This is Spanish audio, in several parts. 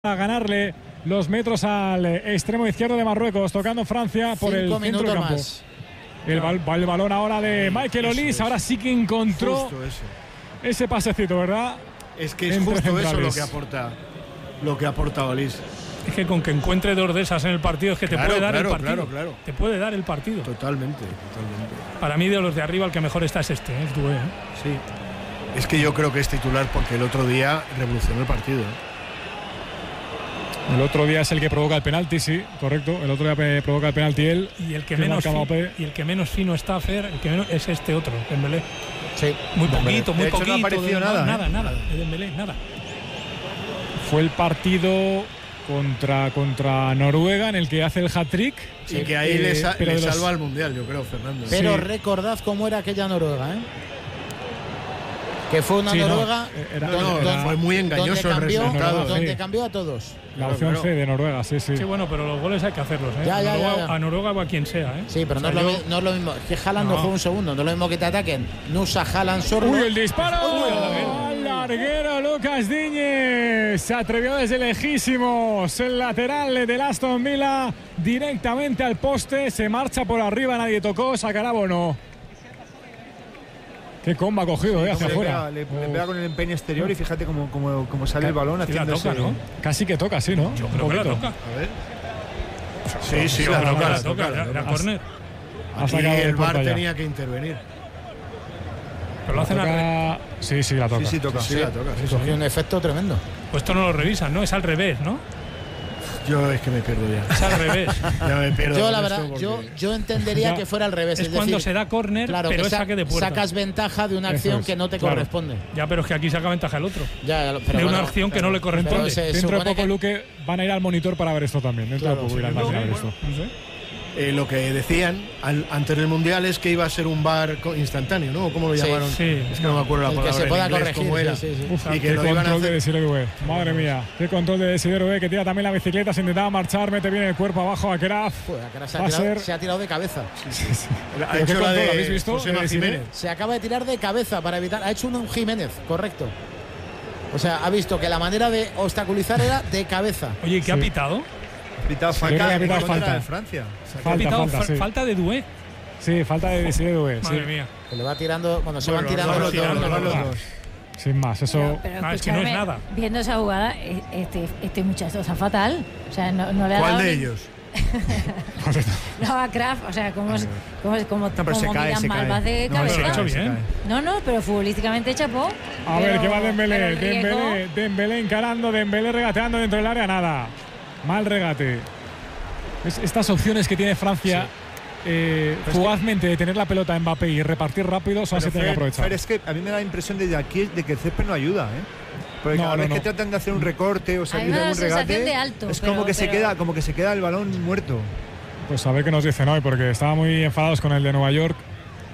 A ganarle los metros al extremo izquierdo de Marruecos, tocando Francia por el centro del campo. El balón ahora de Michael Olise, ahora sí que encontró ese pasecito, ¿verdad? Es que es justo eso lo que aporta Olise. Es que con que encuentre dos de esas en el partido es que te puede dar el partido. Claro. Te puede dar el partido. Totalmente. Para mí, de los de arriba, el que mejor está es Doué. Sí. Es que yo creo que es titular porque el otro día revolucionó el partido. El otro día es el que provoca el penalti, sí, correcto. El otro día provoca el penalti él. Y el que menos fino está, Fer, es este otro, Dembélé. Sí. Muy poquito. No apareció nada. Nada, de Dembélé, nada. Fue el partido contra Noruega en el que hace el hat-trick. Sí, y que ahí le salva al Mundial, yo creo, Fernando. Pero recordad cómo era aquella Noruega, ¿eh? Que fue una Noruega fue muy engañoso el resultado. Donde cambió a todos. La opción C de Noruega, sí. Sí, bueno, pero los goles hay que hacerlos, ¿eh? Ya. A Noruega o a quien sea, ¿eh? Sí, pero no es lo mismo. Es que Haaland no juega un segundo. No es lo mismo que te ataquen Nusa, Haaland, Sorlo. ¡Uy, el disparo! ¡Al larguero Lucas Diñez! Se atrevió desde lejísimos. El lateral del Aston Villa directamente al poste. Se marcha por arriba, nadie tocó. Sacará Bono. Qué comba ha cogido, hacia afuera. Le pega con el empeine exterior y fíjate cómo sale el balón haciendo toca, ¿no? Casi que toca, sí, ¿no? Yo creo que la toca. A ver. Sí, la toca. Era córner. Aquí el VAR tenía que intervenir. Pero lo hacen Sí, la toca. Sí, toca. Cogió un efecto tremendo. Pues esto no lo revisan, ¿no? Es al revés, ¿no? Yo es que me pierdo ya. Es al revés. Ya me pierdo. Yo, la verdad, yo entendería que fuera al revés. Es cuando se da córner, claro, pero es saque de puerta. Sacas ventaja de una acción que no te corresponde. Ya, pero es que aquí saca ventaja el otro. Pero de una acción que no le corresponde. Dentro de poco, Luque, van a ir al monitor para ver esto también. Dentro de poco irán a ver esto. No sé. Lo que decían antes del Mundial es que iba a ser un VAR instantáneo, ¿no? ¿Cómo lo llamaron? Sí. Es que no me acuerdo la palabra que se pueda en inglés, corregir, cómo era. Y que qué control de Desiré Doué. Madre mía, qué control de Desiré Doué, que tira también la bicicleta, se intentaba marchar, mete bien el cuerpo abajo a Kraf. Se ha tirado de cabeza. Sí. Ha hecho la de ¿habéis visto? Jiménez. Se acaba de tirar de cabeza para evitar. Ha hecho un Jiménez, correcto. O sea, ha visto que la manera de obstaculizar era de cabeza. Oye, ¿qué ha pitado? Pitado falta de Francia. Falta de Doué. Sí, falta de Desiré Doué. Madre mía. Que le va tirando cuando se van tirando los dos. Sin más, eso. Pero es que no es nada. Viendo esa jugada, este muchacho está fatal. O sea, no le ha dado. ¿Cuál de ellos? No, a Kraft, o sea, como se mal va de cabeza. No, pero futbolísticamente chapó. A ver, ¿qué va Dembélé encarando, Dembélé regateando dentro del área, nada. Mal regate. Estas opciones que tiene Francia fugazmente de tener la pelota a Mbappé y repartir rápido son las que tienen que aprovechar. Pero es que a mí me da la impresión de aquí de que el césped no ayuda, porque cada vez que tratan de hacer un recorte o salir de un regate, es como que se queda el balón muerto. Pues a ver qué nos dicen hoy, porque estaban muy enfadados con el de Nueva York.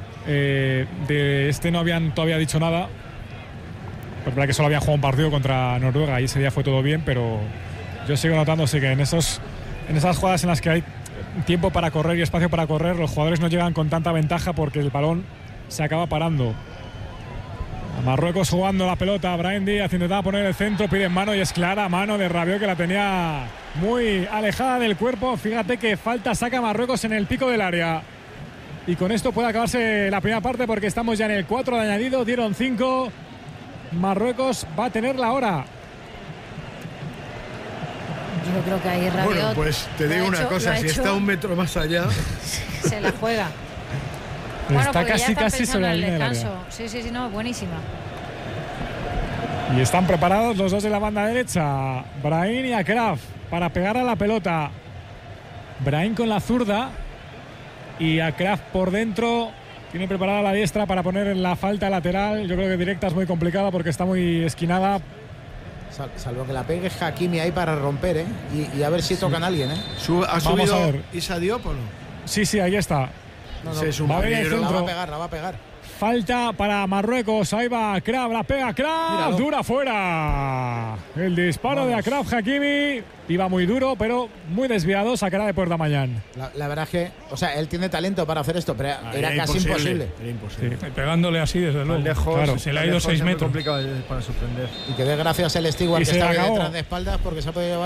De este no habían todavía dicho nada. Es verdad que solo habían jugado un partido contra Noruega y ese día fue todo bien, pero yo sigo notando que en esas jugadas en las que hay tiempo para correr y espacio para correr, los jugadores no llegan con tanta ventaja porque el balón se acaba parando. A Marruecos jugando la pelota, Brahim Díaz intentaba poner el centro, pide en mano y es clara, mano de Rabiot que la tenía muy alejada del cuerpo. Fíjate que falta saca Marruecos en el pico del área. Y con esto puede acabarse la primera parte porque estamos ya en el 4 de añadido, dieron 5. Marruecos va a tener la hora. Yo creo que ahí Rabiot. Bueno, pues te digo una cosa, si está un metro más allá, se la juega. Está casi sobre la línea del área. Sí, no, buenísima. Y están preparados los dos de la banda derecha, Brahim y Akraf, para pegar a la pelota. Brahim con la zurda y Akraf por dentro. Tiene preparada la diestra para poner en la falta lateral. Yo creo que directa es muy complicada porque está muy esquinada. Salvo que la pegue Hakimi ahí para romper, y a ver si tocan a alguien, ¿Ha subido Issa Diop o no? Sí, ahí está. Se suma la va a pegar. falta para Marruecos. Ahí va Akrab, la pega Akrab, dura fuera. El disparo de Akrab Hakimi iba muy duro, pero muy desviado. Sacará de puerta mañana. La verdad es que, o sea, él tiene talento para hacer esto, pero era casi imposible. Era imposible. Sí. Pegándole así, desde luego. Lejos, claro, se le ha ido 6 metros. complicado para sorprender. Y que dé gracias el Stewart que está detrás de espaldas porque se ha podido llevar